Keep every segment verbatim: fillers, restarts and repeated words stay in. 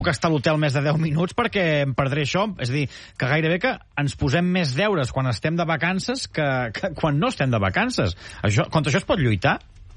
puc estar a l'hotel més de deu minuts perquè em perdré això. És a dir, que gairebé que ens posem més deures quan estem de vacances que, que quan no estem de vacances. Això, contra això es pot lluitar?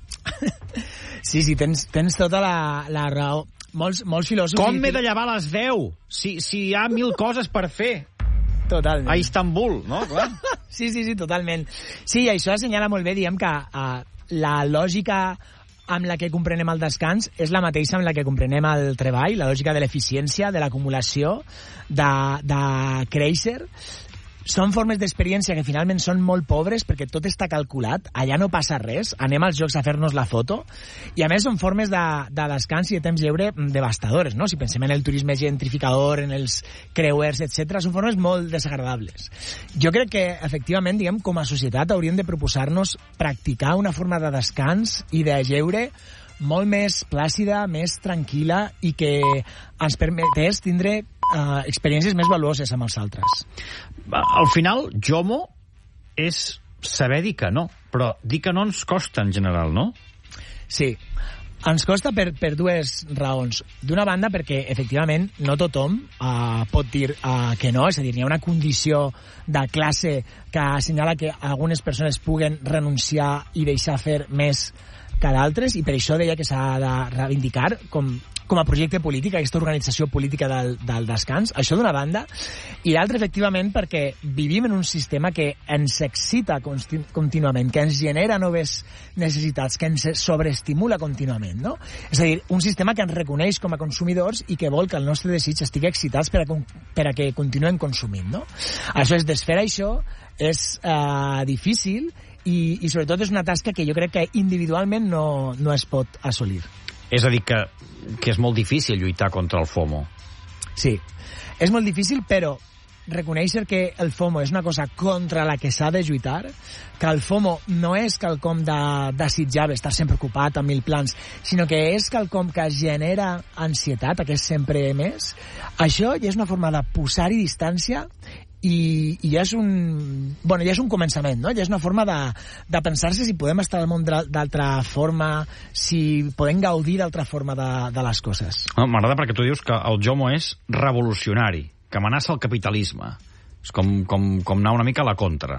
Sí, sí, tens, tens tota la, la raó. Molts, molts filòsofs... Com m'he de llevar a les deu? Si, si hi ha mil coses per fer. Totalment. A Istanbul, no? Clar. Sí, sí, sí, totalment. Sí, això assenyala molt bé, diguem que uh, la lògica amb la que comprenem el descans és la mateixa amb la que comprenem el treball, la lògica de l'eficiència, de l'acumulació, de, de créixer. Són formes d'experiència que finalment són molt pobres perquè tot està calculat, allà no passa res, anem als jocs a fer-nos la foto, i a més són formes de, de descans i de temps lliure devastadores, no? Si pensem en el turisme gentrificador, en els creuers, etcètera, són formes molt desagradables. Jo crec que, efectivament, diguem, com a societat hauríem de proposar-nos practicar una forma de descans i de lleure molt més plàcida, més tranquil·la i que ens permetés tindre uh, experiències més valuoses amb els altres. Al final, JOMO és saber dir que no, però dir que no ens costa en general, no? Sí, ens costa per, per dues raons. D'una banda, perquè, efectivament, no tothom uh, pot dir uh, que no, és a dir, hi ha una condició de classe que assenyala que algunes persones puguen renunciar i deixar fer més que d'altres, i per això deia que s'ha de reivindicar com, com a projecte polític, aquesta organització política del, del descans, això d'una banda, i l'altra, efectivament, perquè vivim en un sistema que ens excita continu contínuament, que ens genera noves necessitats, que ens sobreestimula contínuament, no? És a dir, un sistema que ens reconeix com a consumidors i que vol que el nostre desig estigui excitats per a, per a que continuem consumint, no? Això és desfer això, és eh, difícil, I, i sobretot és una tasca que jo crec que individualment no, no es pot assolir. És a dir, que, que és molt difícil lluitar contra el FOMO. Sí, és molt difícil, però reconèixer que el FOMO és una cosa contra la que s'ha de lluitar, que el FOMO no és quelcom de desitjable, estar sempre ocupat amb mil plans, sinó que és quelcom que genera ansietat, que és sempre més, això ja és una forma de posar-hi distància i, i ja és un bueno, ja és un començament, no? Ja és una forma de, de pensar-se si podem estar al món d'altra forma, si podem gaudir d'altra forma de, de les coses. No, m'agrada perquè tu dius que el JOMO és revolucionari, que amenaça el capitalisme. És com, com, com anar una mica a la contra.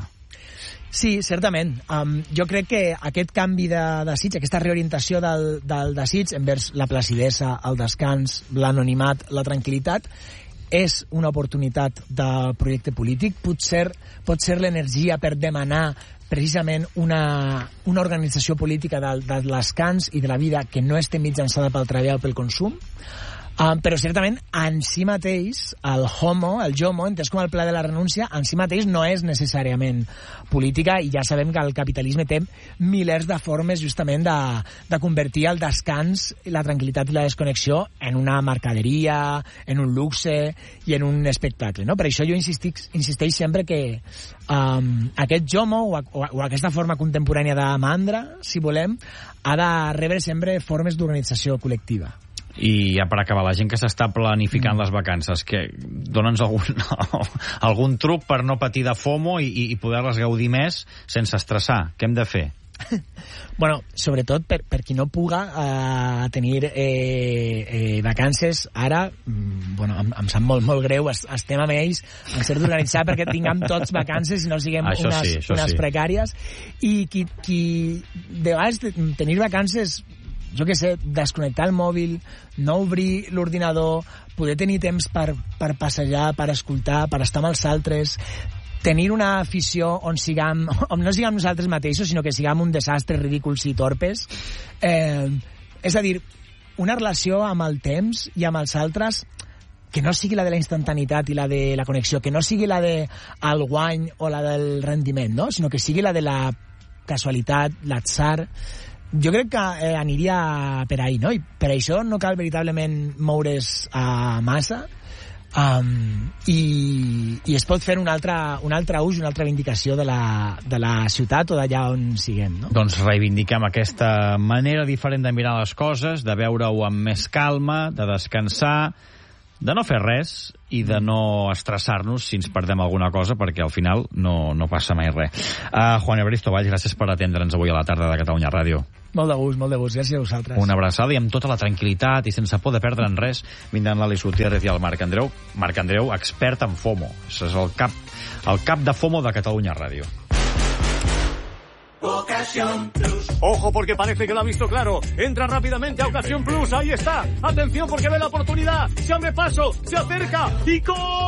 Sí, certament. Um, jo crec que aquest canvi de desig, aquesta reorientació del, del desig envers la placidesa, el descans, l'anonimat, la tranquil·litat, és una oportunitat del projecte polític, pot ser, pot ser l'energia per demanar precisament una, una organització política del, del descans i de la vida que no esté mitjançada pel treball o pel consum, um, però certament en si mateix el homo, el JOMO, entès com el pla de la renúncia, en si mateix no és necessàriament política, i ja sabem que el capitalisme té milers de formes justament de, de convertir el descans, la tranquil·litat i la desconnexió en una mercaderia, en un luxe i en un espectacle, no? Per això jo insistic, insisteix sempre que um, aquest JOMO o, o, o aquesta forma contemporània de mandra, si volem, ha de rebre sempre formes d'organització col·lectiva. I ja per acabar, la gent que s'està planificant mm. les vacances, que dona'ns algun, algun truc per no patir de FOMO i, i poder-les gaudir més sense estressar. Què hem de fer? Bueno, sobretot per, per qui no puga eh, tenir eh, eh, vacances ara, mm, bueno, em, em sap molt, molt greu, es, estem amb ells, ens hem d'organitzar perquè tinguem tots vacances i no siguem això unes, sí, unes sí. precàries, i qui, qui de vegades tenir vacances, jo què sé, desconnectar el mòbil, no obrir l'ordinador, poder tenir temps per, per passejar, per escoltar, per estar amb els altres, tenir una afició on siguem, on no siguem nosaltres mateixos, sinó que siguem un desastre, ridículs i torpes. Eh, és a dir, una relació amb el temps i amb els altres que no sigui la de la instantanitat i la de la connexió, que no sigui la de el guany o la del rendiment, no? Sinó que sigui la de la casualitat, l'atzar. Jo crec que eh, aniria per ahí, no? I per això no cal veritablement moure's a massa, um, i, i es pot fer un altre, un altre ús, una altra vindicació de la, de la ciutat o d'allà on siguem, no? Doncs reivindiquem aquesta manera diferent de mirar les coses, de veure-ho amb més calma, de descansar, de no fer res i de no estressar-nos si ens perdem alguna cosa, perquè al final no, no passa mai res. Uh, Juan Evaristo Valls, gràcies per atendre'ns avui a la tarda de Catalunya Ràdio. Molt de gust, molt de gust. Gràcies a vosaltres. Una abraçada i amb tota la tranquil·litat i sense por de perdre en res, vindran l'Àlex Gutiérrez i el Marc Andreu. Marc Andreu, expert en FOMO. És el cap, el cap de FOMO de Catalunya Ràdio. Ocasión Plus. Ojo, porque parece que lo ha visto claro. Entra rápidamente a Ocasión Plus. Ahí está. Atención, porque ve la oportunidad. Se abre paso, se acerca. Y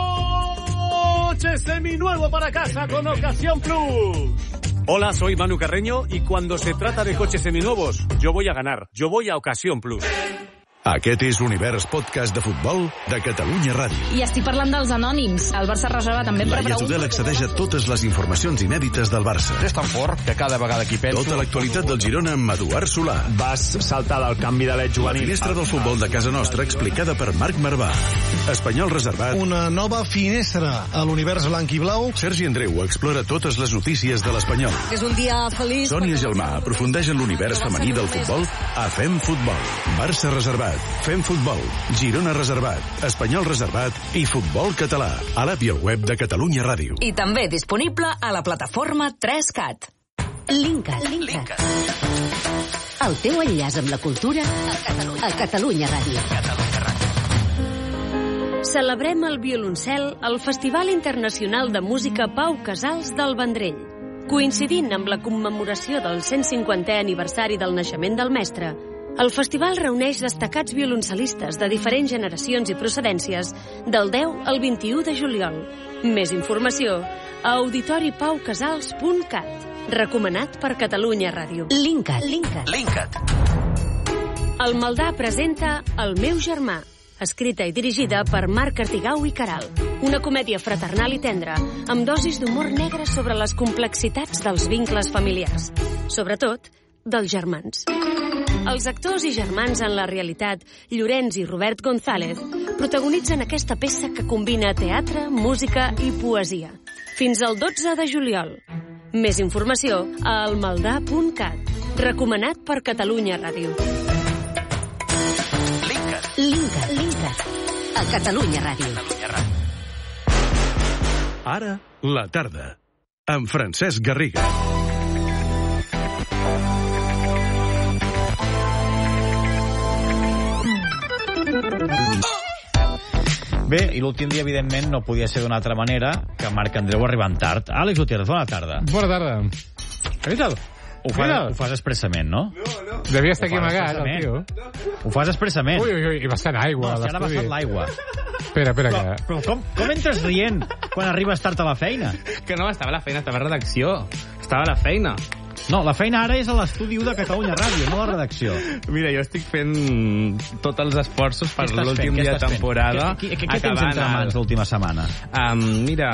coche seminuevo para casa con Ocasión Plus. Hola, soy Manu Carreño y cuando se trata de coches seminuevos, yo voy a ganar. Yo voy a Ocasión Plus. Aquest és l'Univers Podcast de Futbol de Catalunya Ràdio. I estic parlant dels anònims. El Barça reserva també per Laia Tudel accedeix a totes les informacions inèdites del Barça. És tan fort que cada vegada que hi penso... Tota l'actualitat del Girona amb Eduard Solà. Vas saltar del canvi de l'Ed juvenil. La finestra del futbol de casa nostra explicada per Marc Marvà. Espanyol reservat. Una nova finestra a l'univers blanc i blau. Sergi Andreu explora totes les notícies de l'Espanyol. És un dia feliç. Sònia Gelmà aprofundeix en l'univers femení del futbol a Fem Futbol. Barça reservat. Fem Futbol, Girona reservat, Espanyol reservat i Futbol català, a l'app i al web de Catalunya Ràdio. I també disponible a la plataforma tres cat. Linkat. Linkat. El teu enllaç amb la cultura a Catalunya Ràdio. Celebrem el violoncel al Festival Internacional de Música Pau Casals del Vendrell. Coincidint amb la commemoració del cent cinquantè aniversari del naixement del mestre, el festival reuneix destacats violoncelistes de diferents generacions i procedències del deu al vint-i-u de juliol. Més informació a auditori pau casals punt cat. Recomanat per Catalunya Ràdio. Linkat. Linkat. Linkat. El Maldà presenta El meu germà, escrita i dirigida per Marc Artigau i Caral. Una comèdia fraternal i tendra, amb dosis d'humor negre sobre les complexitats dels vincles familiars. Sobretot, dels germans. Els actors i germans en la realitat, Llorenç i Robert González, protagonitzen aquesta peça que combina teatre, música i poesia. Fins al dotze de juliol. Més informació a almaldà punt cat. Recomanat per Catalunya Ràdio. Linkat. Linkat. Linkat. A Catalunya Ràdio. Ara, la tarda. Amb Francesc Garriga. Bé, i l'últim dia, evidentment, no podia ser d'una altra manera que Marc Andreu arribant tard. Àlex Gutiérrez, bona tarda. Bona tarda. Què tal? Ho fas, ho fas expressament, no? No, no. Devia estar aquí amagat, el tio. Ho fas expressament. Ui, ui, ui, i vessant aigua. No, si ara ha vessat l'aigua. Espera, espera. Però, que... però com, com entres rient quan arribes tard a la feina? Que no, estava a la feina, estava a redacció. Estava a la feina. No, la feina ara és a l'estudi u de Catalunya Ràdio, no a la redacció. Mira, jo estic fent tots els esforços per l'últim dia de temporada. Què, què, què tens entre mans l'última setmana? Um, mira...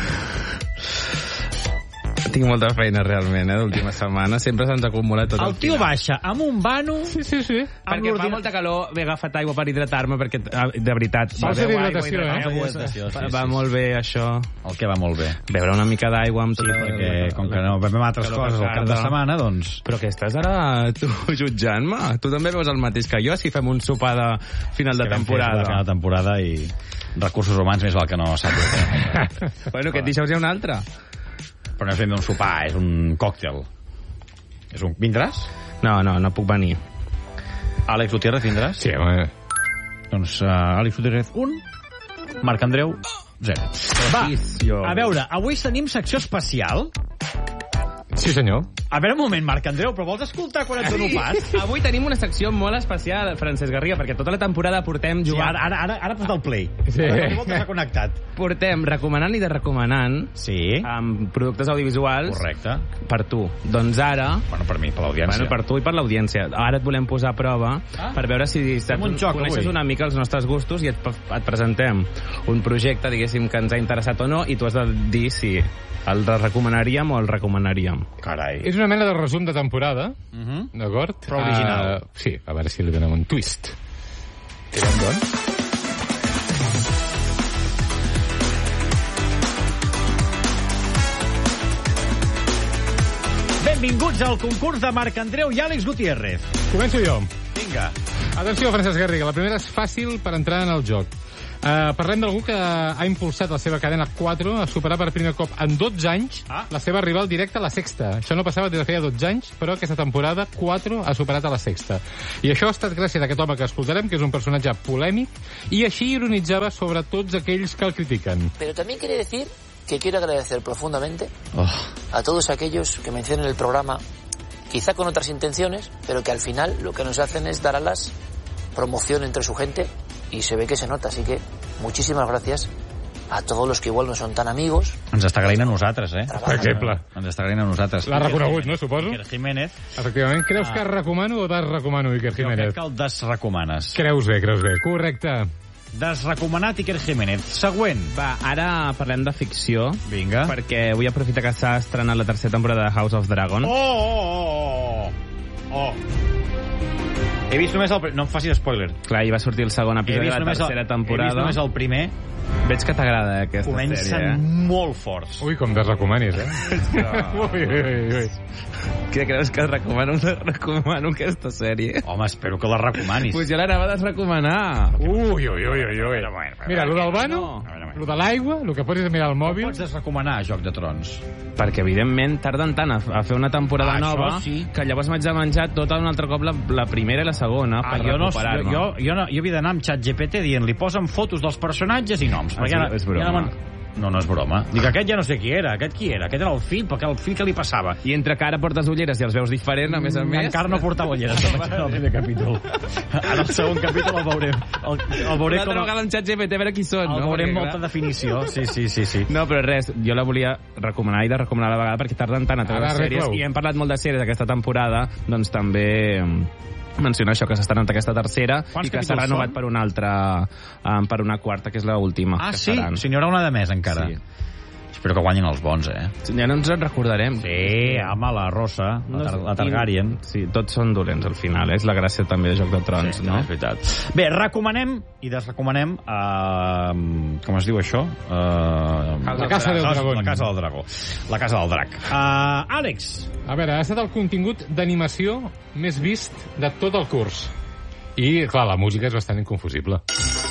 Tinc molta feina, realment, eh, l'última setmana. Sempre se'ns acumula tot el, el tio baixa amb un vano... Sí, sí, sí. Perquè fa molta calor, he agafat aigua per hidratar-me, perquè, de veritat... Va ser hidratació, eh? Sí, sí, va molt bé, això. El que va molt bé? Beure una mica d'aigua amb tot... Sí, perquè, com que no bevem altres coses al cap de setmana, doncs... Però que estàs ara, tu, jutjant-me? Tu també veus el mateix que jo, si fem un sopar de final de temporada. Final de temporada i recursos humans més val que no sàpiga. Bueno, aquest dijous hi ha un altre. Però no és ben un sopar, és un còctel. És un... Vindràs? No, no, no puc venir. Àlex Gutiérrez, vindràs? Sí, home. Doncs uh, Àlex Gutiérrez, un. Marc Andreu, zero. Va, a veure, avui tenim secció especial. Sí, senyor. A veure, un moment, Marc Andreu, però vols escoltar quan et dono pas? Avui tenim una secció molt especial, Francesc Garriga, perquè tota la temporada portem jugant... Sí, ara, ara, ara posa el play. Sí. Ara connectat. Portem recomanant i de recomanant sí. amb productes audiovisuals. Correcte. Per tu. Doncs ara... Bueno, per mi, per l'audiència. Bueno, per tu i per l'audiència. Ara et volem posar a prova ah. per veure si saps, un joc, coneixes avui. una mica els nostres gustos i et, et presentem un projecte, diguéssim, que ens ha interessat o no, i tu has de dir si el recomanaríem o el recomanaríem. Carai. És una mena de resum de temporada, uh -huh. d'acord? Però original. Uh, sí, a veure si li donem un twist. Tirem, doncs. Benvinguts al concurs de Marc Andreu i Àlex Gutiérrez. Començo jo. Vinga. Atenció, Francesc Garriga, la primera és fàcil per entrar en el joc. Uh, parlem d'algú que ha impulsat la seva cadena quatre a superar per primer cop en dotze anys ah. la seva rival directa a la Sexta. Això no passava des de feia dotze anys, però aquesta temporada quatre ha superat a la Sexta. I això ha estat gràcies a aquest home que escoltarem, que és un personatge polèmic, i així ironitzava sobre tots aquells que el critiquen. Però també quiere decir que quiero agradecer profundamente oh. a todos aquellos que mencionen el programa, quizá con otras intenciones, pero que al final lo que nos hacen es dar alas, promoción entre su gente, y se ve que se nota, así que muchísimas gracias a todos los que igual no son tan amigos. Ens està agraint a nosaltres, eh? Per exemple. Ens està agraint a nosaltres. L'ha reconegut, no, suposo? Iker Jiménez. Efectivament. Creus ah. que recomano o desrecomano Iker Jiménez? Jo crec que el desrecomanes. Creus bé, creus bé. Correcte. Desrecomanat Iker Jiménez. Següent. Va, ara parlem de ficció. Vinga. Perquè vull aprofitar que s'ha estrenat la tercera temporada de House of Dragon. Oh, oh, oh, oh. oh. He vist només el... No em facis spoiler. Clar, hi va sortir el segon episodi de la tercera el... temporada. He vist només el primer. Veig que t'agrada aquesta Comencen sèrie, eh? Comencen molt forts. Ui, com desrecomanis, eh? ui, ui, ui. Què creus que recomano? Recomano aquesta sèrie? Home, espero que la recomanis. Pues jo l'anava a desrecomanar. Ui, ui, ui, ui, ui. Mira, lo del vano, lo de l'aigua, el que pots és mirar el mòbil... Com pots desrecomanar Joc de Trons? Perquè, evidentment, tarden tant a, a fer una temporada ah, nova sí. que llavors m'haig de menjar tota un altre cop la, la primera i la segona ah, per jo recuperar-me. No, jo, jo, no, jo havia d'anar amb ChatGPT dient-li posa'm fotos dels personatges i noms. Ah, és, és broma. Ja no, no, no és broma. Dic, aquest ja no sé qui era. Aquest qui era? Aquest era el fill, perquè el fill que li passava. I entre que ara portes ulleres i els veus diferent, a més a més... Encara no portava ulleres en el primer capítol. Ara el segon capítol el veurem. El, el veurem Una altra vegada amb ChatGPT a veure qui són. El no? veurem molta clar. definició. Sí, sí, sí, sí. No, però res, jo la volia recomanar i de recomanar a la vegada perquè tarden tant a treure sèries i hem parlat molt de sèries aquesta temporada, doncs també... mencionar això, que s'ha estrenat aquesta tercera Quants i que s'ha renovat són? per una altra um, per una quarta, que és l'última. Ah, sí? O sigui, n'hi haurà una de més encara. Sí. Espero que guanyin els bons, eh? Ja no ens en recordarem. Sí, home, la Rosa, la, Tar la Targaryen. Sí, tots són dolents al final, és la gràcia també de Joc de Trons, sí, no? és veritat. Bé, recomanem i desrecomanem uh, com es diu això? Uh, la Casa del Dragó. La Casa del Dragó. La Casa del Drac. Uh, Àlex. A veure, ha estat el contingut d'animació més vist de tot el curs. I, clar, la música és bastant inconfusible.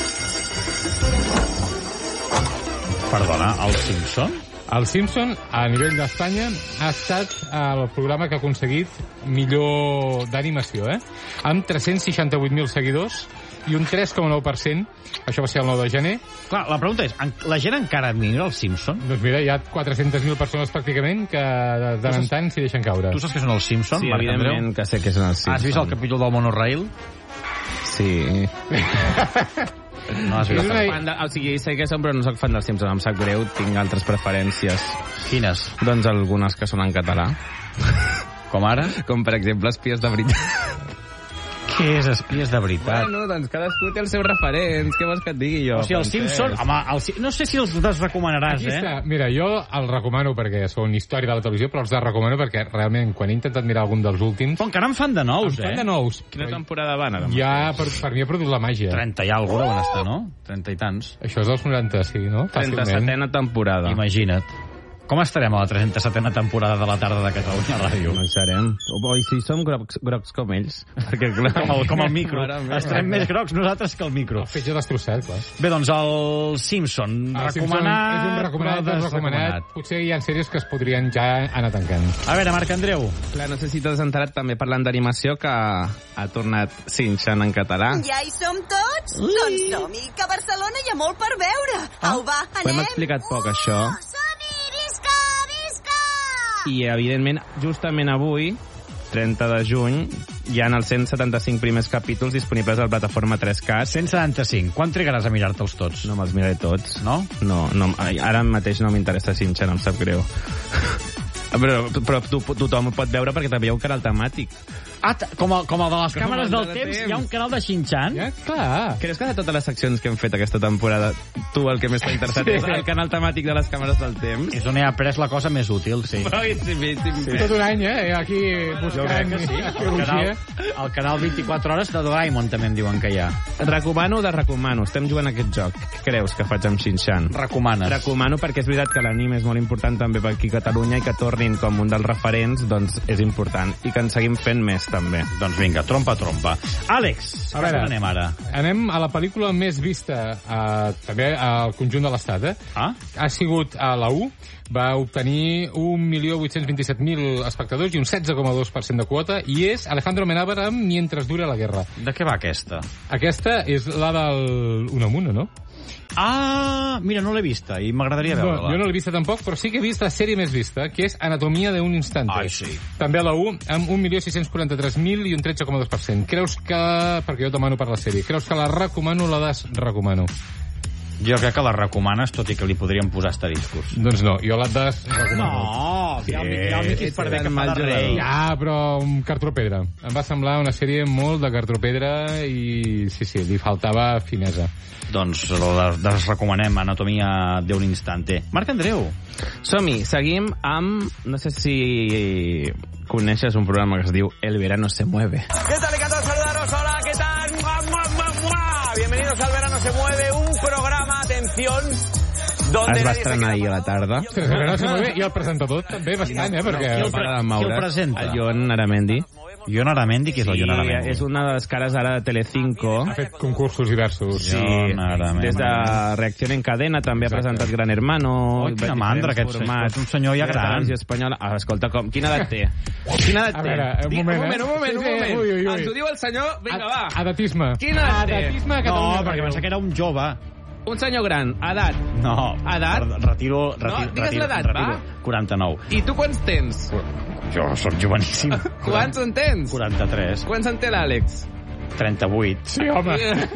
Perdona, el Simpson? El Simpson, a nivell d'Espanya, ha estat el programa que ha aconseguit millor d'animació, eh? Amb tres-cents seixanta-vuit mil seguidors i un tres coma nou per cent. Això va ser el nou de gener. Clar, la pregunta és, la gent encara mira el Simpson? Doncs mira, hi ha quatre-centes mil persones pràcticament que de tant en tant s'hi deixen caure. Tu saps que són els Simpson? Sí, evidentment que sé que són els Simpson. Has vist el capítol del monorail? Sí. No has vist una... fan de, o sigui, sé que som, però no soc fan dels Simpsons, em sap greu, tinc altres preferències. Quines? Doncs algunes que són en català. Com ara? Com, per exemple, Espies de veritat. Què és Espies de veritat? Bueno, doncs cadascú té els seus referents, què vols que et digui jo? O sigui, els Simpsons, home, el, no sé si els desrecomanaràs, eh? Està. Mira, jo el recomano perquè són història de la televisió, però els desrecomano perquè realment, quan he intentat mirar algun dels últims... Però encara en fan de nous, en eh? fan de nous. Quina temporada van, ara? Ja, per, per mi ha produït la màgia. trenta i alguna cosa deuen estar, no? trenta i tants. Això és dels noranta, sí, no? trenta-setena temporada. Imagina't. Com estarem a la trenta-setena temporada de la tarda de Catalunya Ràdio? No hi serem. O si som grocs, grocs com ells. Perquè, clar, com, el, com el micro. Estarem més grocs nosaltres que el micro. El fetge destrossat, clar. Bé, doncs el Simpson. El recomanat... Simpson és un recomanat, des recomanat. Potser hi ha sèries que es podrien ja anar tancant. A veure, Marc Andreu. Clar, no sé si t'has enterat també parlant d'animació que ha tornat Shin-chan en català. Ja hi som tots? Ui. Doncs som-hi, que a Barcelona hi ha molt per veure. Ah. Au, va, anem. Ho hem explicat poc, això. Oh, I, evidentment, justament avui, trenta de juny, hi ha els cent setanta-cinc primers capítols disponibles a la plataforma tres cat. cent setanta-cinc. Quan trigaràs a mirar-te'ls tots? No me'ls miraré tots. No? No, no, ara mateix no m'interessa Shin-chan, em sap greu. Però, però to, tothom ho pot veure perquè també hi ha un canal temàtic. Ah, com el, com el de les com càmeres del de temps, temps, hi ha un canal de Shin-chan? Ja, clar. Creus que de totes les seccions que hem fet aquesta temporada, tu el que més t'ha interessat sí. és el canal temàtic de les càmeres del temps? És on he après la cosa més útil, sí. Però, sí, sí, sí. sí. Tot un any, eh? Aquí buscant... Sí. El, canal, el canal vint-i-quatre hores de Doraemon també em diuen que hi ha. Recomano de recomano. Estem jugant a aquest joc. Què creus que faig amb Shin-chan? Recomanes. Recomano perquè és veritat que l'anime és molt important també per aquí a Catalunya i que tornin com un dels referents, doncs és important. I que en seguim fent més també. Doncs vinga, trompa, trompa. Àlex, a veure, anem ara? Anem a la pel·lícula més vista, eh, també al conjunt de l'Estat, eh? Ah? Ha sigut a la U, va obtenir un milió vuit-cents vint-i-set mil espectadors i un setze coma dos per cent de quota, i és Alejandro Amenábar amb Mientras dure la guerra. De què va aquesta? Aquesta és la del Unamuno, no? Ah, mira, no l'he vista i m'agradaria no, veure-la. Jo no l'he vista tampoc, però sí que he vist la sèrie més vista, que és Anatomia de un instante. Ai, sí. També a la U, amb un milió sis-cents quaranta-tres mil i un tretze coma dos per cent. Creus que... Perquè jo demano per la sèrie. Creus que la recomano o la desrecomano? Jo crec que la recomanes, tot i que li podríem posar asteriscos. Doncs no, jo la desrecomano. No, sí, ja el Miqui per bé que fa de rei. Ja, però un cartropedra. Em va semblar una sèrie molt de cartropedra i sí, sí, li faltava finesa. Doncs la desrecomanem, Anatomia d'un instante. Marc Andreu. Som-hi, seguim amb... No sé si coneixes un programa que es diu El verano se mueve. ¿Qué tal? Encantado de saludaros. Hola, ¿qué tal? ¡Mua, mua, mua, mua! Bienvenidos al Verano se mueve, un programa, atención, donde... Es va estrenar ahir a la tarda. Sí, el verano se mueve i el presentador també bastant, eh? Perquè... Qui el, pre qui el presenta? El Jon Aramendi. Jon Aramendi, qui és el Jon Aramendi? És una de les cares ara de Telecinco. Ha fet concursos diversos. Sí, des de Reacción en Cadena també ha presentat Gran Hermano. Oh, quina mandra, aquest senyor. Un senyor ja gran. Espanyola. Ah, escolta, com, quina edat té? Quina edat té? A veure, un moment, un moment, un moment, un moment. Ui, ui, ui. Ens ho diu el senyor, vinga, va. Edatisme. Quina edat té? Edatisme a No, Catalunya. perquè pensa que era un jove. Un senyor gran, edat. No. Edat? Retiro, retiro, No, digues retiro, l'edat, retiro. va. quaranta-nou. I tu quants tens? Jo sóc joveníssim. Quants en tens? quaranta-tres. Quants en té l'Àlex? trenta-vuit. Sí, home.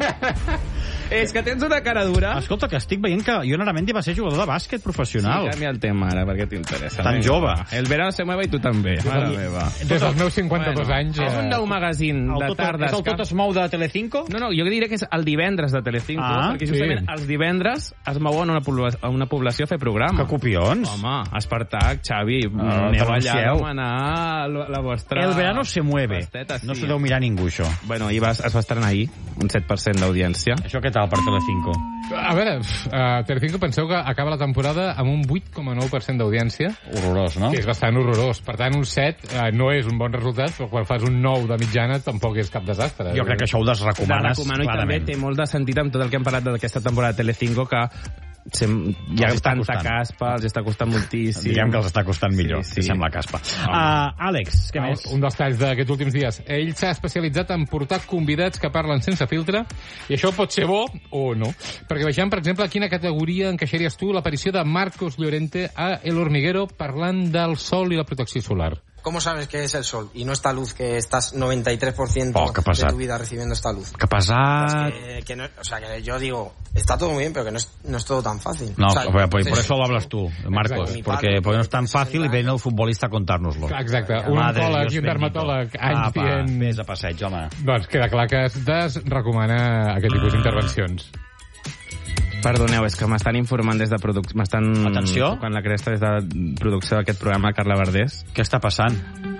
És que tens una cara dura. Escolta, que estic veient que Jon Aramendi va ser jugador de bàsquet professional. Sí, canvia el tema ara, perquè t'interessa. Tan Vinga, jove. va. El verano se mueve i tu també. Mare meva. Des dels meus cinquanta-dos Bueno, anys... És un nou magazín El de tot, tardes. és el Tot es mou de Telecinco? No, no, jo diria que és el divendres de Telecinco, Ah, perquè justament sí. els divendres es mouen a una, població, a una població a fer programa. Que copions. Home, Espartac, Xavi, Ah, aneu allà a denuncieu. demanar la, la vostra... El verano se mueve. pasteta, sí. No s'ho deu mirar ningú, això. Bueno, i va, es va estrenar ahir, un set per cent d'audiència. Això què tal per Telecinco? A veure, uh, Telecinco penseu que acaba la temporada amb un vuit coma nou per cent d'audiència. Horrorós, no? Que és bastant horrorós. Per tant, un set uh, no és un bon resultat, però quan fas un nou de mitjana tampoc és cap desastre. Jo crec que això ho desrecomanes Recomano, i també clarament. té molt de sentit amb tot el que hem parlat d'aquesta temporada de Telecinco, que sem, hi ha Els està tanta costant. caspa, els està costant moltíssim. Direm que els està costant millor, Sí, sí. que sembla caspa. Uh, Àlex, què Ah, més? un dels talls d'aquests últims dies. Ell s'ha especialitzat en portar convidats que parlen sense filtre, i això pot ser bo o no. Perquè vegem, per exemple, a quina categoria encaixaries tu l'aparició de Marcos Llorente a El Hormiguero parlant del sol i la protecció solar. ¿Cómo sabes que es el sol y no esta luz que estás noventa y tres por ciento Oh, qué de pesat. tu vida recibiendo esta luz? Que pesat... Que, que no, o sea, que yo digo, está todo muy bien, pero que no es, no es todo tan fácil. No, o sea, por, por entonces, eso lo hablas tú, Marcos, Mi porque padre, pues no es tan tiene fácil y sesenta viene el futbolista a contárnoslo. Exacte, un Madre oncòleg Dios i un bendito. dermatòleg anys Apa, dient... Vés a passeig, home. Doncs queda clar que es desrecomana aquest tipus d'intervencions. Perdoneu, és que m'estan informant des de producció... M'estan... Atenció. Quan la cresta des de producció d'aquest programa, Carla Verdés. Què està passant?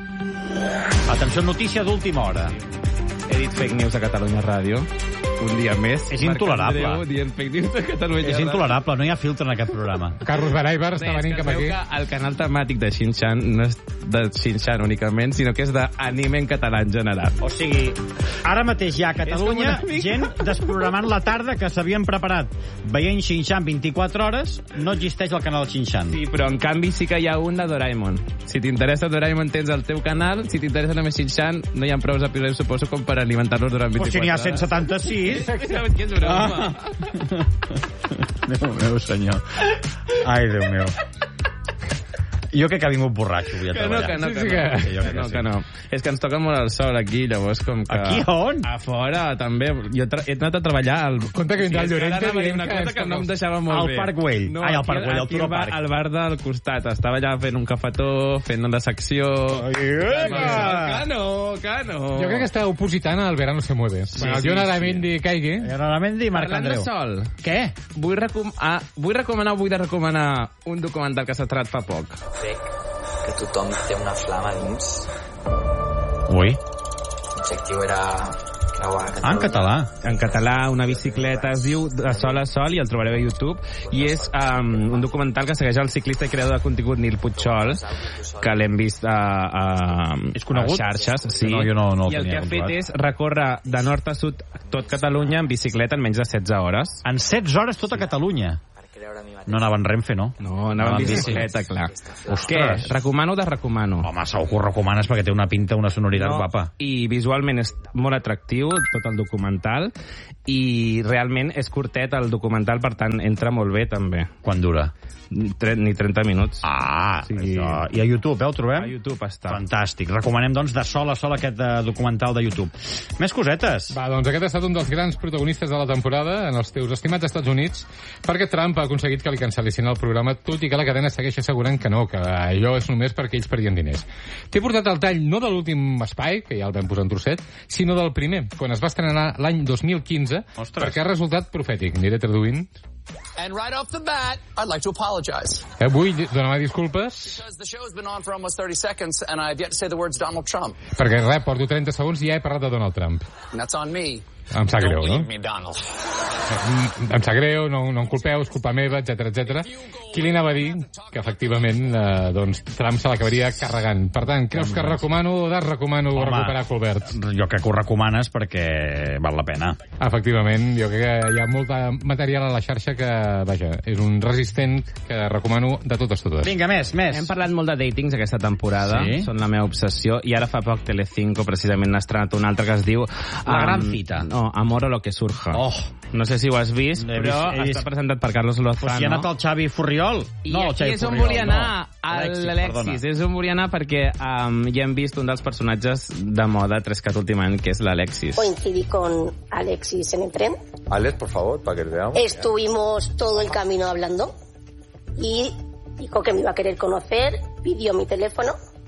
Atenció, notícia d'última hora. He dit fake news a Catalunya Ràdio. Un dia més. És intolerable. Marc Andreu dient fake news a Catalunya És Ràdio. intolerable, no hi ha filtre en aquest programa. Carlos Baraibar està Bé, venint és que cap aquí. veu que el canal temàtic de Shin-Chan no és de Shin-Chan únicament, sinó que és d'anime en català en general. O sigui, ara mateix hi ha a És com Catalunya una mica- gent desprogramant la tarda que s'havien preparat veient Shin-Chan vint-i-quatre hores, no existeix el canal Shin-Chan. Sí, però en canvi sí que hi ha un de Doraemon. Si t'interessa Doraemon tens el teu canal, si t'interessa només Shin-Chan no hi ha prou episodis, suposo, com per alimentar-los durant Però si vint-i-quatre n'hi ha hores. cent setanta-sis... Que és broma. Déu meu, senyor. Ai, Déu meu. Jo crec que ha vingut borratxo avui a Que no, treballar. que no, que Sí, no. que- jo crec Que no, sí. que no. És que ens toca molt el sol aquí, llavors com que... Aquí on? A fora, també. Jo tra- he anat a treballar al... Compte que vindrà el és que ara Llorente anava a dir dient una que cosa és que no em famós. deixava molt Al bé. Parc Güell. No, Ai, al aquí- Parc Güell, al aquí Turo al bar- Park. Al bar del costat. Estava allà fent un cafetó, fent una secció... Vinga! Que no, que no. Jo crec que està opositant al Verano se mueve. Sí, Quan el sí, Jon sí. Aramendi caigui... Jon Aramendi i Marc Parlant de Andreu. sol, Què? vull, recom ah, vull recomanar vull de recomanar un documental que s'ha estrenat fa poc. Crec que tothom té una flama dins. Ui. L'objectiu era que Ah, en català. En català, una bicicleta, es diu De sol a sol, i el trobareu a YouTube, i és um, un documental que segueix el ciclista i creador de contingut Nil Puigol, que l'hem vist a, a, és conegut? a xarxes. Sí. No, jo no, no I el que ha controlat. fet és recórrer de nord a sud tot Catalunya en bicicleta en menys de setze hores. En setze hores tota Catalunya? No anava en Renfe, no? No, anava en bicicleta, clar. Ostres. Què? Recomano o desrecomano? Home, segur que ho recomanes perquè té una pinta, una sonoritat No, guapa. I visualment és molt atractiu, tot el documental, i realment és curtet el documental, per tant, entra molt bé, també. Quan dura? Tre ni trenta minuts. Ah, sí. Això. I a YouTube, eh, ho trobem? A YouTube està. Fantàstic. Recomanem, doncs, de sol a sol aquest uh, documental de YouTube. Més cosetes. Va, doncs aquest ha estat un dels grans protagonistes de la temporada en els teus estimats Estats Units, perquè Trump ha aconseguit que li cancel·lissin el programa, tot i que la cadena segueix assegurant que no, que allò és només perquè ells perdien diners. T'he portat el tall no de l'últim espai, que ja el vam posar en trosset, sinó del primer, quan es va estrenar l'any dos mil quinze, Ostres. perquè ha resultat profètic. Aniré traduint. And right off the bat, I'd like to apologize. Eh, vull donar disculpes, Because the show has been on for almost thirty seconds, and I've yet to say the words Donald Trump. perquè res, porto trenta segons i ja he parlat de Donald Trump. And that's on me. Em sap greu, Don't no? leave me, Donald. Em sap greu, no, no em culpeu, és culpa meva, etcètera, etcètera. Qui li anava a dir que, efectivament, eh, doncs, Trump se l'acabaria carregant. Per tant, creus que recomano o desrecomano Home, recuperar Colbert? Jo crec que ho recomanes perquè val la pena. Efectivament, jo crec que hi ha molta material a la xarxa que, vaja, és un resistent que recomano de totes totes. Vinga, més, més. Hem parlat molt de datings aquesta temporada, Sí? són la meva obsessió, i ara fa poc Telecinco precisament n'ha estrenat un altre que es diu... La gran cita. No, Amor o lo que surja. Oh. No sé si ho has vist, L'he però vist, he vist. està presentat per Carlos Lozano. Pues si ha anat el Xavi Furriol. I No, el aquí Xavi és on Furriol, volia anar, no. Alexis, Alexis, és on volia anar perquè um, ja hem vist un dels personatges de moda tres cat últimament, que és l'Alexis. Coincidí con Alexis en el tren. Alex, por favor, para que le veamos. Estuvimos todo el camino hablando y dijo que me iba a querer conocer, pidió mi teléfono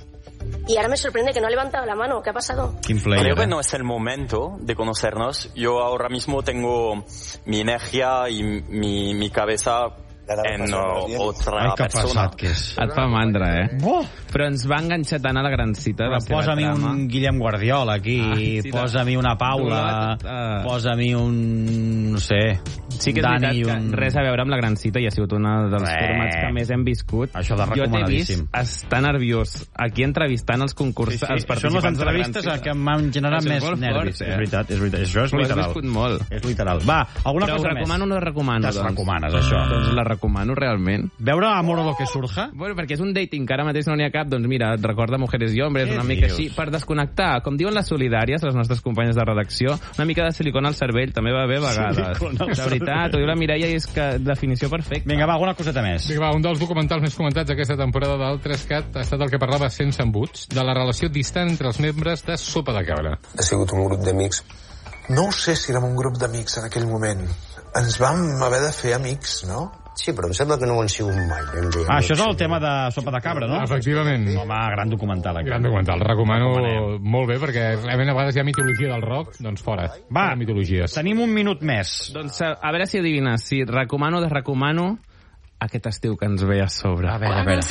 y ahora me sorprende que no ha levantado la mano. ¿Qué ha pasado? Creo que no es el momento de conocernos. Yo ahora mismo tengo mi energía y mi, mi cabeza en uh, otra Ai, que persona. passat que és. Et fa mandra, eh? Oh! Però ens va enganxar tant a la gran cita. Però la seva posa-mi trama. un Guillem Guardiola aquí, Ah, sí, posa-mi una Paula, uh... posa-mi un... no sé... Sí que és Dani veritat que un... res a veure amb la gran cita i ha sigut un dels Res. formats que més hem viscut. Això de Jo t'he recomanadíssim. vist estar nerviós aquí entrevistant els concurs, Sí, sí. els Això són les participants de la gran entrevistes cita. que m'han generat Això és més molt nervis. fort, eh? És veritat, és veritat. Això és Ho has literal. viscut molt. És literal. Va, alguna Però cosa ho recomano o més? no recomano? Desrecomanes, doncs? això. Doncs la recomano realment. Veure Amor o lo que surja? Bueno, perquè és un dating que ara mateix no n'hi ha cap, doncs mira, et recorda Mujeres i Hombres, Què una mica dius? així, per desconnectar. Com diuen les solidàries, les nostres companyes de redacció, una mica de silicona al cervell també va bé a vegades. Silicona al De veritat, ho diu la Mireia i és que definició perfecta. Vinga, va, alguna coseta més. Vinga, va, un dels documentals més comentats aquesta temporada del tres cat ha estat el que parlava sense embuts, de la relació distant entre els membres de Sopa de Cabra. Ha sigut un grup d'amics. No ho sé si érem un grup d'amics en aquell moment. Ens vam haver de fer amics, no? Sí, però em sembla que no ho han sigut mai. Ben bé, Ah, això és el tema de Sopa de Cabra, no? Efectivament. Home, gran documental. Aquest. Gran documental, recomano molt bé, perquè realment a vegades hi ha mitologia del rock, doncs fora. Va, fora mitologies. Tenim un minut més. Doncs a, a veure si adivines, si recomano o desrecomano aquest estiu que ens ve a sobre. A veure, a veure.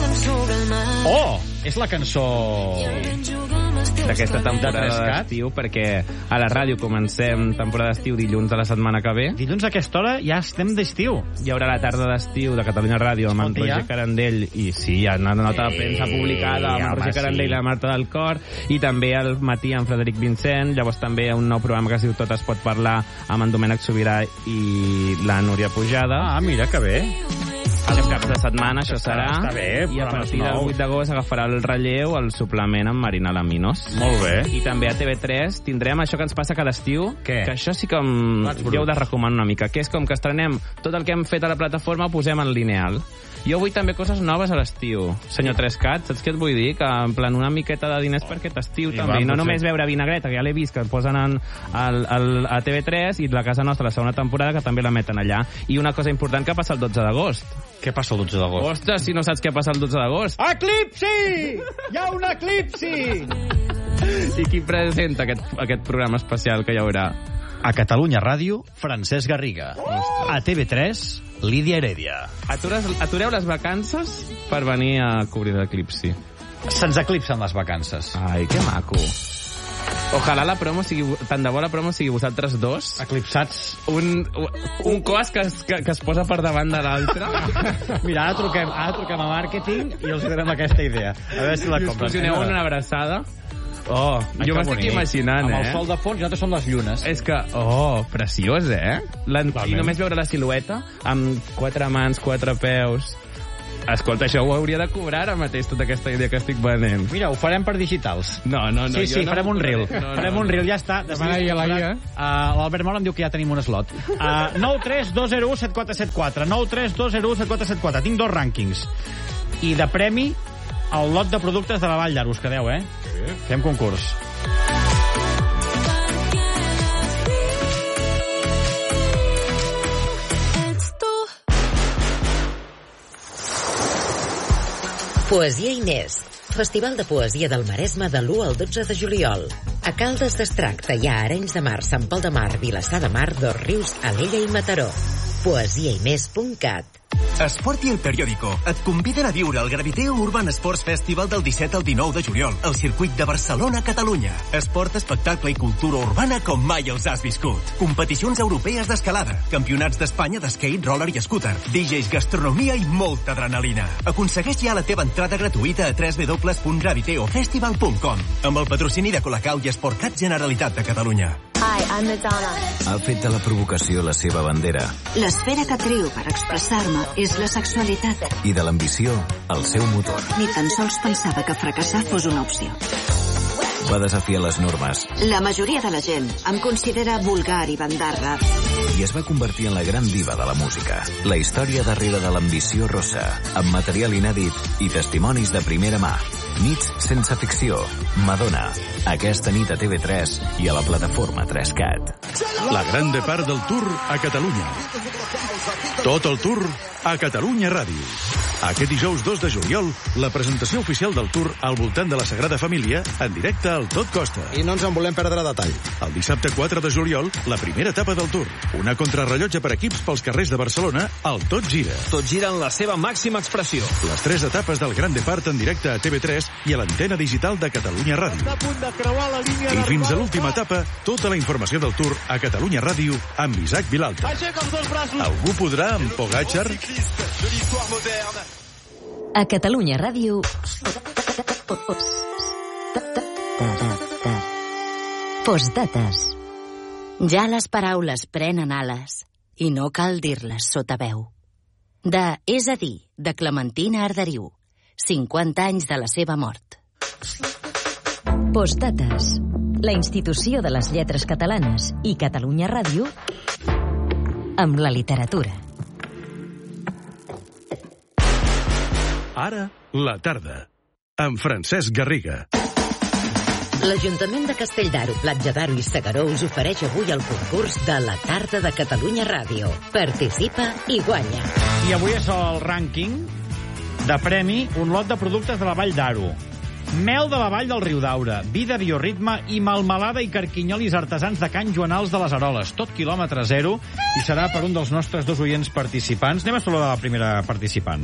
Oh! És la cançó... d'aquesta temporada De tres cat? d'estiu, perquè a la ràdio comencem temporada d'estiu dilluns de la setmana que ve. Dilluns a aquesta hora ja estem d'estiu. Hi haurà la tarda d'estiu de Catalunya Ràdio amb en Escolta, Roger ja? Carandell, i sí, hi ha una nota de premsa publicada amb en home, Roger Carandell sí. i la Marta del Cor, i també al matí amb Frederic Vincent, llavors també un nou programa que es diu Tot es pot parlar amb en Domènec Sobirà i la Núria Pujada. Ah, mira, que bé. Els caps de setmana, això Està- serà. està bé, I a programes partir del nous. vuit d'agost agafarà el relleu el suplement amb Marina Laminos. Molt bé. I també a T V tres tindrem això que ens passa cada estiu, Què? que això sí que em, Plats jo ho bruts. de recomano una mica, que és com que estrenem tot el que hem fet a la plataforma, ho posem en lineal. Jo vull també coses noves a l'estiu, senyor Trescat, saps què et vull dir? Que en plan una miqueta de diners per aquest estiu I també, va, i no potser- només veure Vinagreta, que ja l'he vist, que el posen en, al, al, a T V tres, i la Casa Nostra, la segona temporada, que també la meten allà. I una cosa important que passa el dotze d'agost. Què passa el dotze d'agost? Ostres, si no saps què passa el dotze d'agost. Eclipsi! Hi ha un eclipsi! I qui presenta aquest, aquest programa especial que hi haurà? A Catalunya Ràdio, Francesc Garriga. A T V tres, Lídia Heredia. Atures, atureu les vacances per venir a cobrir l'eclipsi. Se'ns eclipsen les vacances. Ai, que maco. Ojalà la promo sigui... Tant de bo la promo sigui vosaltres dos. Eclipsats. Un, un cos que es, que, que es posa per davant de l'altre. Mira, ara truquem, ara truquem a màrqueting i els donem aquesta idea. A veure si la I us compren. fusioneu en una abraçada. Oh, Ai, jo que m'estic bonic. imaginant, Amb eh? el sol de fons, nosaltres som les llunes. És que, oh, preciós, eh? La, I només veure la silueta, amb quatre mans, quatre peus... Escolta, això ho hauria de cobrar ara mateix, tota aquesta idea que estic venent. Mira, ho farem per digitals. No, no, no. Sí, sí, no farem un reel. No, no, farem no. un reel, ja està. Demana ahir a la I A. Uh, L'Albert Mora em diu que ja tenim un slot. Uh, nou tres dos zero u set quatre set quatre. nou tres dos zero u set quatre set quatre. Tinc dos rànquings. I de premi, el lot de productes de la Vall d'Aro. Us quedeu, eh? Sí. Fem concurs. Poesia Inés. Festival de Poesia del Maresme de l'u al dotze de juliol. A Caldes d'Estrac, Teià, Arenys de Mar, Sant Pol de Mar, Vilassar de Mar, Dos Rius, Alella i Mataró. poesia i més punt cat. Esport i El Periódico et conviden a viure el Graviteo Urban Sports Festival del disset al dinou de juliol al circuit de Barcelona, Catalunya. Esport, espectacle i cultura urbana com mai els has viscut. Competicions europees d'escalada, campionats d'Espanya d'skate, roller i scooter, D Js, gastronomia i molta adrenalina. Aconsegueix ja la teva entrada gratuïta a w w w punt graviteo festival punt com amb el patrocini de Colacau i Esportcat Generalitat de Catalunya. Hi, I'm Madonna. Ha fet de la provocació la seva bandera. L'esfera que trio per expressar-me és la sexualitat. I de l'ambició, el seu motor. Ni tan sols pensava que fracassar fos una opció. Va desafiar les normes. La majoria de la gent em considera vulgar i bandarra. I es va convertir en la gran diva de la música. La història darrere de l'ambició rossa, amb material inèdit i testimonis de primera mà. Nits sense ficció. Madonna. Aquesta nit a T V tres i a la plataforma tres cat. La gran part del Tour a Catalunya. Tot el Tour a Catalunya Ràdio. Aquest dijous dos de juliol, la presentació oficial del Tour al voltant de la Sagrada Família en directe al Tot Costa. I no ens en volem perdre detall. El dissabte quatre de juliol, la primera etapa del Tour. Una contrarrellotge per equips pels carrers de Barcelona al Tot Gira. Tot gira en la seva màxima expressió. Les tres etapes del Gran Depart en directe a T V tres i a l'antena digital de Catalunya Ràdio. I fins a l'última etapa, tota la informació del Tour a Catalunya Ràdio amb Isaac Vilalta. Algú podrà amb Pogacar? A Catalunya Ràdio... Postdates. Ja les paraules prenen ales i no cal dir-les sota veu. De És a dir, de Clementina Arderiu. cinquanta anys de la seva mort. Postdates. La institució de les lletres catalanes i Catalunya Ràdio amb la literatura. Ara, la tarda. Amb Francesc Garriga. L'Ajuntament de Castelldaro, Platja d'Aro i Segaró us ofereix avui el concurs de la tarda de Catalunya Ràdio. Participa i guanya. I avui és el rànquing de premi un lot de productes de la Vall d'Aro. Mel de la Vall del Riudaura, vi de Bioritme i melmelada i carquinyolis artesans de Can Joanals de les Aroles. Tot quilòmetre zero i serà per un dels nostres dos oients participants. Anem a saludar la primera participant.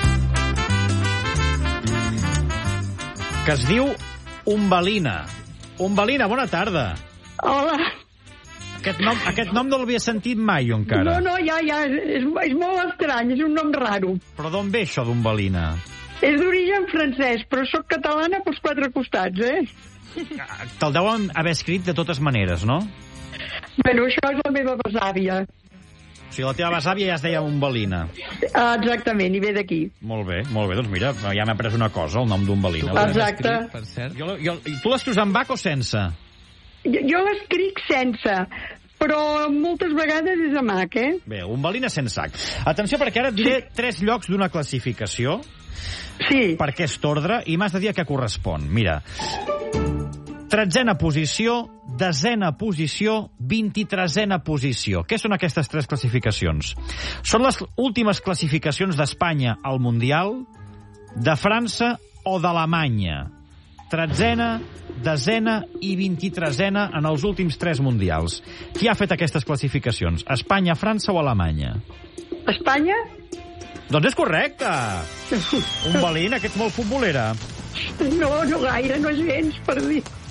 Que es diu Umbelina. Umbelina, bona tarda. Hola. Aquest nom, aquest nom no l'havia sentit mai, jo, encara. No, no, ja, ja, és, és molt estrany, és un nom raro. Però d'on ve això d'Umbelina? És d'origen francès, però sóc catalana pels quatre costats, eh? Te'l deuen haver escrit de totes maneres, no? Bueno, això és la meva besàvia. O sigui, la teva besàvia ja es deia Umbelina. Ah, exactament, i ve d'aquí. Molt bé, molt bé. Doncs mira, ja m'he après una cosa, el nom d'Umbelina. Exacte. Per cert. Jo, jo, tu l'escrius amb H o sense? Jo, jo l'escric sense, però moltes vegades és amb H, eh? Bé, Umbelina sense H. Atenció, perquè ara et diré tres llocs d'una classificació. Sí. Per aquest ordre, i m'has de dir a què correspon. Mira, tretzena posició, desena posició, vint-i-tresena posició. Què són aquestes tres classificacions? Són les últimes classificacions d'Espanya al Mundial, de França o d'Alemanya. Tretzena, desena i vint-i-tresena en els últims tres Mundials. Qui ha fet aquestes classificacions? Espanya, França o Alemanya? Espanya? Doncs és correcte. Umbelina, que ets molt futbolera. No, no gaire, no gens, per dir.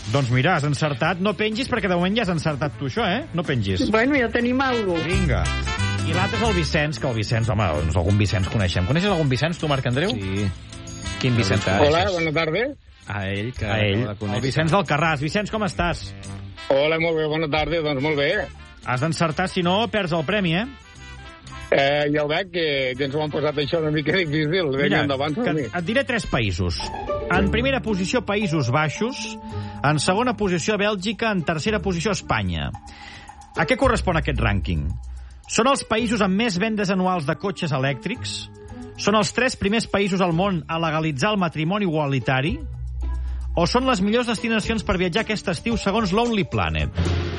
Doncs mira, has encertat. No pengis, perquè de moment ja has encertat tu això, eh? No pengis. Bueno, ja tenim alguna cosa. Vinga. I l'altre és el Vicenç, que el Vicenç, home, doncs algun Vicenç coneixem. Coneixes algun Vicenç, tu, Marc Andreu? Sí. Quin Vicenç? Hola, bona tarda. A ell, que a ell. El Vicenç del Carràs. Vicenç, com estàs? Hola, molt bé, bona tarda. Doncs molt bé. Has d'encertar, si no, perds el premi, eh? Eh, ja ho veig, que, que ens ho han posat això una mica difícil. Vinga, endavant, que et diré tres països. En primera posició, Països Baixos. En segona posició, Bèlgica. En tercera posició, Espanya. A què correspon aquest rànquing? Són els països amb més vendes anuals de cotxes elèctrics? Són els tres primers països al món a legalitzar el matrimoni igualitari? O són les millors destinacions per viatjar aquest estiu segons Lonely Planet?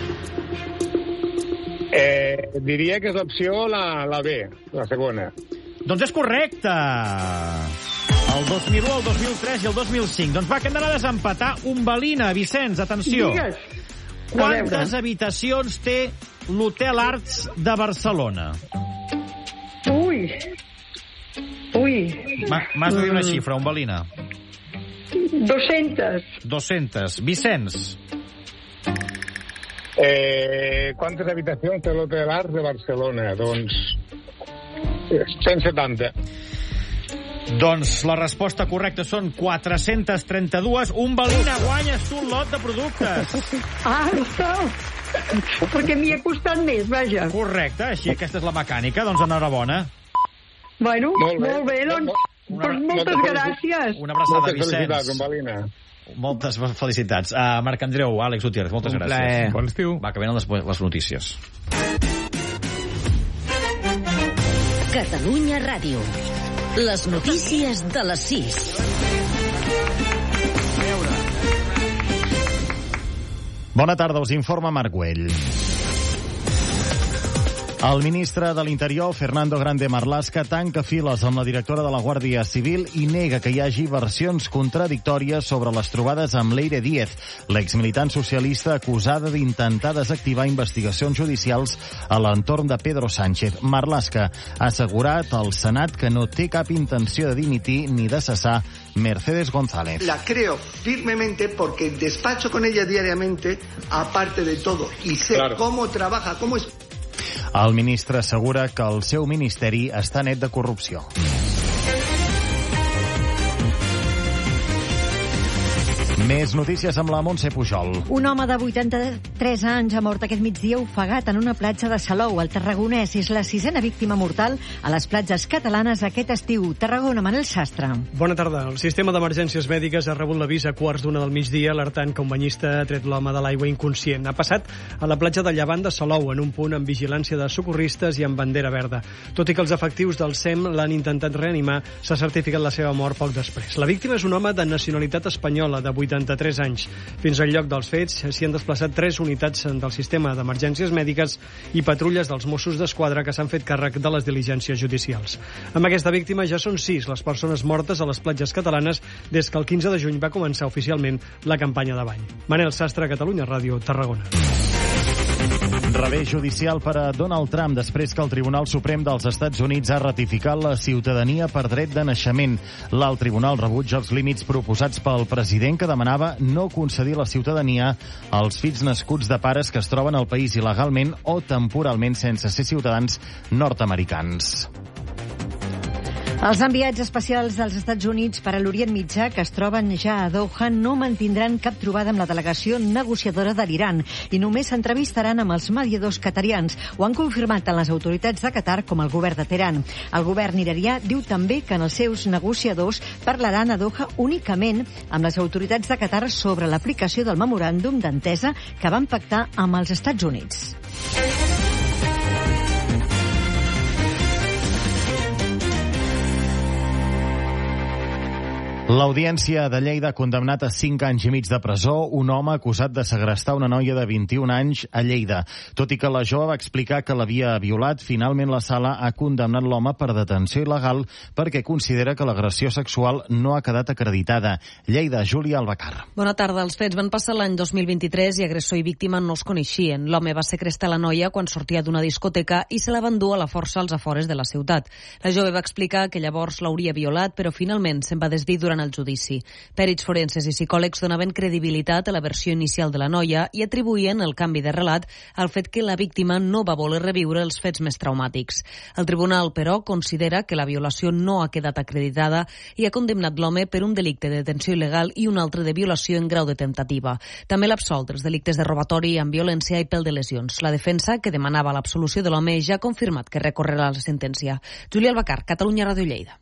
Eh, diria que és l'opció la, la B, la segona. Doncs és correcte! El dos mil u, el dos mil tres i el dos mil cinc. Doncs va, que hem d'anar a desempatar un Balina. Vicenç, atenció. Digues. Quantes habitacions té l'Hotel Arts de Barcelona? Ui. Ui. M'has de dir una xifra, un Balina. dos-centes. dos-centes. Vicenç. Eh, quantes habitacions té l'Hotel Arts de Barcelona? Doncs cent setanta. Doncs la resposta correcta són quatre-centes trenta-dues. Un Balina, guanyes tu un lot de productes. Ah, no. Perquè m'hi ha costat més, vaja. Correcte, així aquesta és la mecànica. Doncs enhorabona. Bueno, molt bé, molt bé doncs, una, doncs moltes gràcies. Una abraçada, moltes Vicenç. Felicitats, un Balina. Moltes felicitats. Uh, Marc Andreu, Àlex Gutiérrez, moltes un gràcies. Plaer. Bon estiu. Va, que venen les, les notícies. Catalunya Ràdio. Les notícies de les sis. Bona tarda, us informa Marc Güell. El ministre de l'Interior, Fernando Grande Marlaska, tanca files amb la directora de la Guàrdia Civil i nega que hi hagi versions contradictòries sobre les trobades amb Leire Díez, l'exmilitant socialista acusada d'intentar desactivar investigacions judicials a l'entorn de Pedro Sánchez. Marlaska ha assegurat al Senat que no té cap intenció de dimitir ni de cessar Mercedes González. La creo firmemente porque despacho con ella diariamente, aparte de todo, y sé claro. cómo trabaja, cómo es... El ministre assegura que el seu ministeri està net de corrupció. Més notícies amb la Montse Pujol. Un home de vuitanta-tres anys ha mort aquest migdia ofegat en una platja de Salou, al Tarragonès. És la sisena víctima mortal a les platges catalanes aquest estiu. Tarragona, Manel Sastre. Bona tarda. El sistema d'emergències mèdiques ha rebut l'avís a quarts d'una del migdia, alertant que un banyista ha tret l'home de l'aigua inconscient. Ha passat a la platja de Llevant de Salou, en un punt amb vigilància de socorristes i amb bandera verda. Tot i que els efectius del S E M l'han intentat reanimar, s'ha certificat la seva mort poc després. La víctima és un home de nacionalitat espanyola, de vuitanta-tres anys. Fins al lloc dels fets s'hi han desplaçat tres unitats del sistema d'emergències mèdiques i patrulles dels Mossos d'Esquadra que s'han fet càrrec de les diligències judicials. Amb aquesta víctima ja són sis les persones mortes a les platges catalanes des que el quinze de juny va començar oficialment la campanya de bany. Manel Sastre, Catalunya Ràdio, Tarragona. Revés judicial per a Donald Trump després que el Tribunal Suprem dels Estats Units ha ratificat la ciutadania per dret de naixement. L'alt tribunal rebutja els límits proposats pel president que demanava no concedir la ciutadania als fills nascuts de pares que es troben al país il·legalment o temporalment sense ser ciutadans nord-americans. Els enviats especials dels Estats Units per a l'Orient Mitjà, que es troben ja a Doha, no mantindran cap trobada amb la delegació negociadora de l'Iran i només s'entrevistaran amb els mediadors qatarians. Ho han confirmat tant les autoritats de Qatar com el govern de Teheran. El govern iranià diu també que els seus negociadors parlaran a Doha únicament amb les autoritats de Qatar sobre l'aplicació del memoràndum d'entesa que van pactar amb els Estats Units. L'Audiència de Lleida ha condemnat a cinc anys i mig de presó un home acusat de segrestar una noia de vint-i-un anys a Lleida. Tot i que la jove va explicar que l'havia violat, finalment la sala ha condemnat l'home per detenció il·legal perquè considera que l'agressió sexual no ha quedat acreditada. Lleida, Júlia Albacar. Bona tarda. Els fets van passar l'any dos mil vint-i-tres i agressor i víctima no es coneixien. L'home va segrestar la noia quan sortia d'una discoteca i se la va endur a la força als afores de la ciutat. La jove va explicar que llavors l'hauria violat, però finalment se'n va desdir durant durant el judici. Pèrits forenses i psicòlegs donaven credibilitat a la versió inicial de la noia i atribuïen el canvi de relat al fet que la víctima no va voler reviure els fets més traumàtics. El tribunal, però, considera que la violació no ha quedat acreditada i ha condemnat l'home per un delicte de detenció il·legal i un altre de violació en grau de temptativa. També l'absolt dels delictes de robatori amb violència i pel de lesions. La defensa, que demanava l'absolució de l'home, ja ha confirmat que recorrerà la sentència. Júlia Albacar, Catalunya Ràdio Lleida.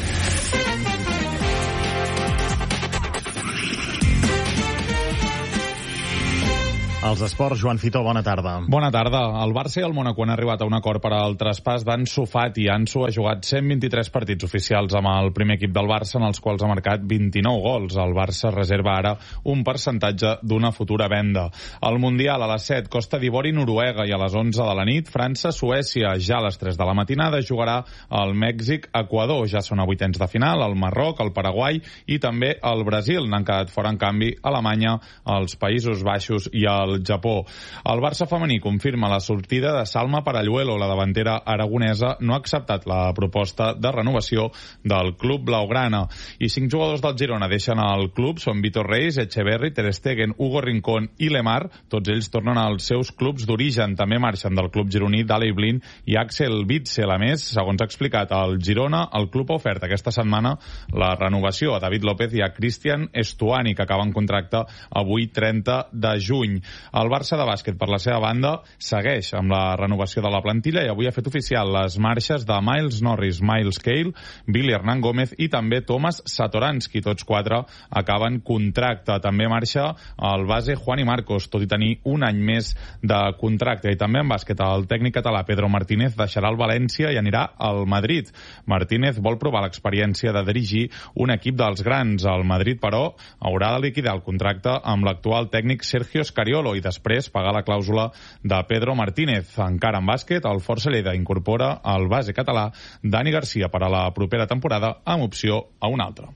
Els esports, Joan Fitó, bona tarda. Bona tarda. El Barça i el Mónaco han arribat a un acord per al traspàs d'Ansu Fati. Ansu ha jugat cent vint-i-tres partits oficials amb el primer equip del Barça, en els quals ha marcat vint-i-nou gols. El Barça reserva ara un percentatge d'una futura venda. Al Mundial, a les set, Costa d'Ivori, Noruega, i a les onze de la nit, França, Suècia. Ja a les tres de la matinada jugarà el Mèxic, Equador. Ja són a vuitens de final, el Marroc, el Paraguai i també el Brasil. N'han quedat fora, en canvi, Alemanya, els Països Baixos i el Japó. El Barça femení confirma la sortida de Salma Paralluelo. La davantera aragonesa no ha acceptat la proposta de renovació del club blaugrana. I cinc jugadors del Girona deixen el club. Són Vitor Reis, Echeverri, Ter Stegen, Hugo Rincón i Lemar. Tots ells tornen als seus clubs d'origen. També marxen del club gironí Daley Blind i Axel Witsel. A més, segons ha explicat el Girona, el club ha ofert aquesta setmana la renovació a David López i a Cristian Estuani, que acaben contracte avui trenta de juny. El Barça de bàsquet, per la seva banda, segueix amb la renovació de la plantilla i avui ha fet oficial les marxes de Miles Norris, Miles Cale, Billy Hernán Gómez i també Thomas Satoransky. Tots quatre acaben contracte. També marxa el base Juani Marcos, tot i tenir un any més de contracte. I també en bàsquet, el tècnic català Pedro Martínez deixarà el València i anirà al Madrid. Martínez vol provar l'experiència de dirigir un equip dels grans. El Madrid, però, haurà de liquidar el contracte amb l'actual tècnic Sergio Scariolo i després pagar la clàusula de Pedro Martínez. Encara en bàsquet, el Força Lleida incorpora el base català Dani Garcia per a la propera temporada amb opció a una altra.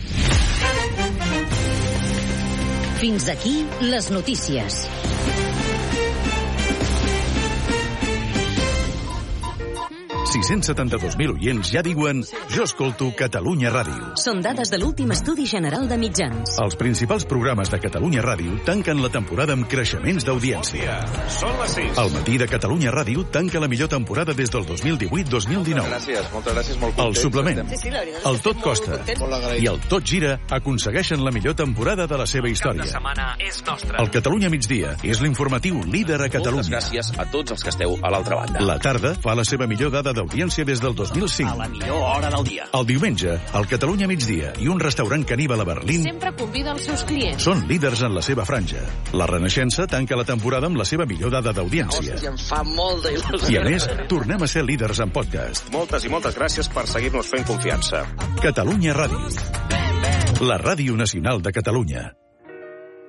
Fins aquí les notícies. sis-cents setanta-dos mil oients ja diuen «Jo escolto Catalunya Ràdio». Són dades de l'últim estudi general de mitjans. Els principals programes de Catalunya Ràdio tanquen la temporada amb creixements d'audiència. Són les sis. El matí de Catalunya Ràdio tanca la millor temporada des del dos mil divuit dos mil dinou. Moltes gràcies, moltes gràcies, molt contents. El suplement, el Tot Costa i el Tot Gira aconsegueixen la millor temporada de la seva història. El cap de setmana és nostre. El Catalunya Migdia és l'informatiu líder a Catalunya. Moltes gràcies a tots els que esteu a l'altra banda. La tarda fa la seva millor dada d'audiència des del dos mil cinc. A la millor hora del dia. El diumenge, el Catalunya Migdia i un restaurant caníbal a Berlín sempre convida els seus clients. Són líders en la seva franja. La Renaixença tanca la temporada amb la seva millor dada d'audiència. Hòstia, em fa molta il·lusió. I a més, tornem a ser líders en podcast. Moltes i moltes gràcies per seguir-nos fent confiança. Catalunya Ràdio. La ràdio nacional de Catalunya.